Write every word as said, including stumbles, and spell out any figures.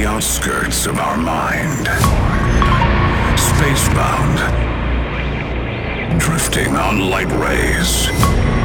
outskirts of our mind. Spacebound. Drifting on light rays.